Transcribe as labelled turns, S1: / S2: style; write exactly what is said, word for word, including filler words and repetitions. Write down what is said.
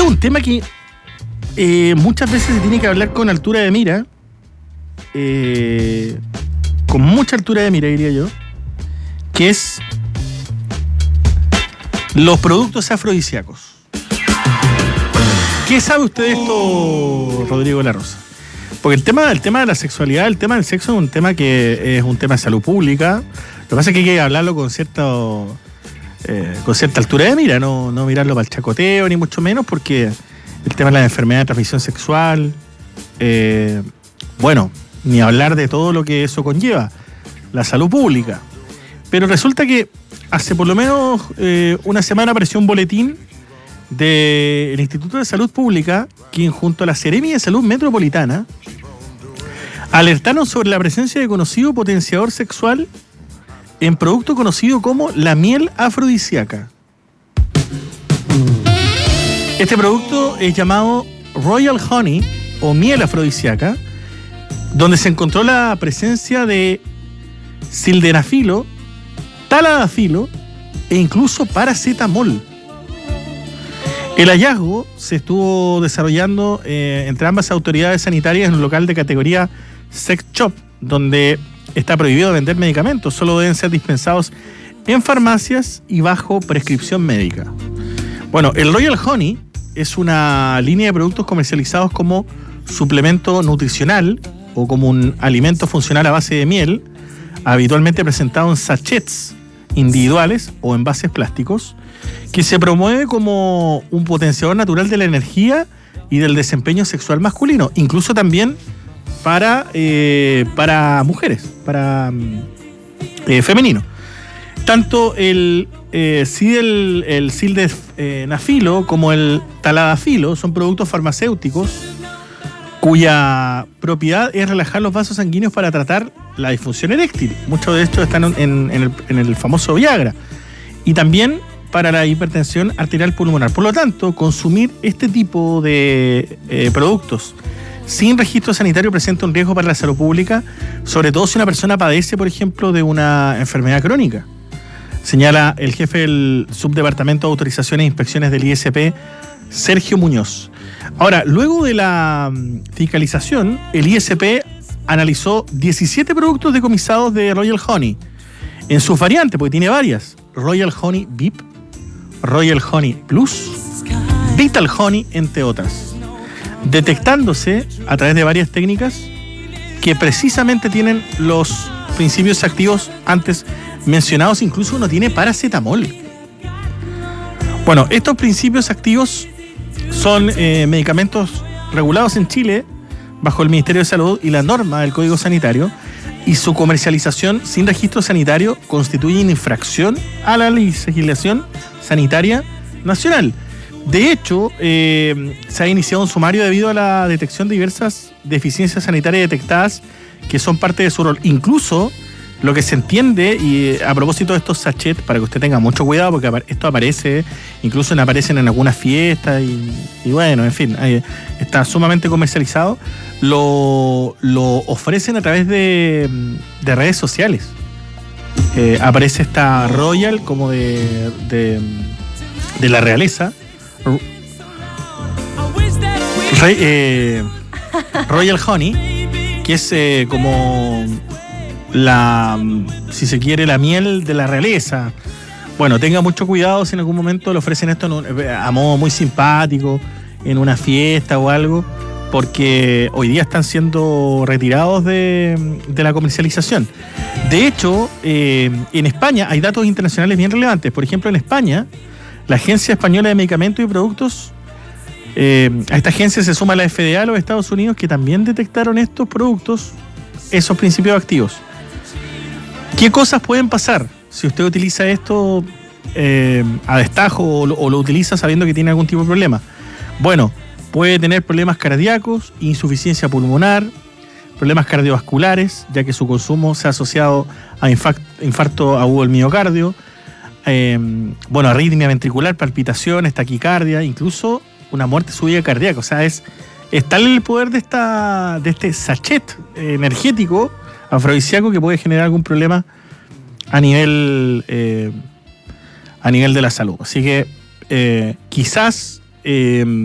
S1: es un tema que eh, muchas veces se tiene que hablar con altura de mira, eh, con mucha altura de mira, diría yo, que es los productos afrodisíacos. ¿Qué sabe usted de esto, Rodrigo La Rosa? Porque el tema, el tema de la sexualidad, el tema del sexo es un tema que es un tema de salud pública. Lo que pasa es que hay que hablarlo con cierto, eh, con cierta altura de mira, no, no mirarlo para el chacoteo, ni mucho menos, porque el tema de la enfermedad de transmisión sexual, eh, bueno, ni hablar de todo lo que eso conlleva, la salud pública. Pero resulta que hace por lo menos eh, una semana apareció un boletín del Instituto de Salud Pública, quien junto a la Seremi de Salud Metropolitana alertaron sobre la presencia de conocido potenciador sexual en producto conocido como la miel afrodisíaca. Este producto es llamado Royal Honey o miel afrodisíaca, donde se encontró la presencia de sildenafilo, taladafilo e incluso paracetamol. El hallazgo se estuvo desarrollando eh, entre ambas autoridades sanitarias en un local de categoría Sex Shop, donde está prohibido vender medicamentos, solo deben ser dispensados en farmacias y bajo prescripción médica. Bueno, el Royal Honey es una línea de productos comercializados como suplemento nutricional o como un alimento funcional a base de miel, habitualmente presentado en sachets individuales o envases plásticos, que se promueve como un potenciador natural de la energía y del desempeño sexual masculino, incluso también para, eh, para mujeres, para eh, femenino. Tanto el, eh, el, el sildenafilo como el taladafilo son productos farmacéuticos cuya propiedad es relajar los vasos sanguíneos para tratar la disfunción eréctil. Muchos de estos están en, en, el, en el famoso Viagra. Y también para la hipertensión arterial pulmonar. Por lo tanto, consumir este tipo de eh, productos sin registro sanitario presenta un riesgo para la salud pública, sobre todo si una persona padece, por ejemplo, de una enfermedad crónica. Señala el jefe del Subdepartamento de Autorizaciones e Inspecciones del I S P, Sergio Muñoz. Ahora, luego de la fiscalización, el I S P analizó diecisiete productos decomisados de Royal Honey en sus variantes, porque tiene varias: Royal Honey V I P, Royal Honey Plus, Vital Honey, entre otras, detectándose a través de varias técnicas que precisamente tienen los principios activos antes mencionados. Incluso uno tiene paracetamol. Bueno, estos principios activos son eh, medicamentos regulados en Chile bajo el Ministerio de Salud y la norma del Código Sanitario, y su comercialización sin registro sanitario constituye una infracción a la legislación sanitaria nacional. De hecho, eh, se ha iniciado un sumario debido a la detección de diversas deficiencias sanitarias detectadas que son parte de su rol. Incluso lo que se entiende, y a propósito de estos sachets, para que usted tenga mucho cuidado, porque esto aparece, incluso aparecen en algunas fiestas y, y bueno, en fin, está sumamente comercializado. Lo, lo ofrecen a través de, de redes sociales. Eh, aparece esta Royal como de, de, de la realeza. Re, eh, Royal Honey, que es eh, como la, si se quiere, la miel de la realeza. Bueno, tenga mucho cuidado si en algún momento le ofrecen esto en un, a modo muy simpático, en una fiesta o algo, porque hoy día están siendo retirados de, de la comercialización. De hecho, eh, en España hay datos internacionales bien relevantes. Por ejemplo, en España, la Agencia Española de Medicamentos y Productos, eh, a esta agencia se suma la F D A de los Estados Unidos, que también detectaron estos productos, esos principios activos. ¿Qué cosas pueden pasar si usted utiliza esto eh, a destajo o lo, o lo utiliza sabiendo que tiene algún tipo de problema? Bueno, puede tener problemas cardíacos, insuficiencia pulmonar, problemas cardiovasculares, ya que su consumo se ha asociado a infarto, infarto agudo del miocardio, eh, bueno, arritmia ventricular, palpitaciones, taquicardia, incluso una muerte súbita cardíaca. O sea, es, es tal el poder de, esta, de este sachet energético afrodisíaco que puede generar algún problema a nivel, eh, a nivel de la salud. Así que eh, quizás... Eh,